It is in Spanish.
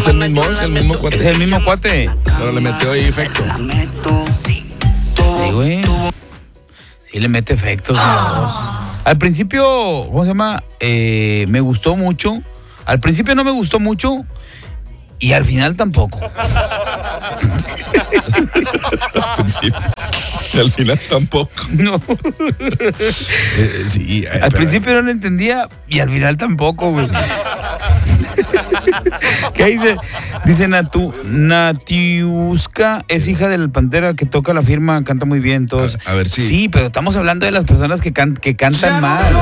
Es el mismo cuate. Es el mismo cuate. Pero le metió ahí efecto. Sí, güey. Sí, le mete efectos a la voz. Al principio, ¿cómo se llama? Me gustó mucho. Al principio no me gustó mucho. Y al final tampoco. Al principio. Y al final tampoco. No. Sí, Al principio no lo entendía y al final tampoco, güey. ¿Qué dice? Dice Natiuska es hija del Pantera que toca la firma, canta muy bien todos. A ver, sí. Sí, pero estamos hablando de las personas que cantan mal.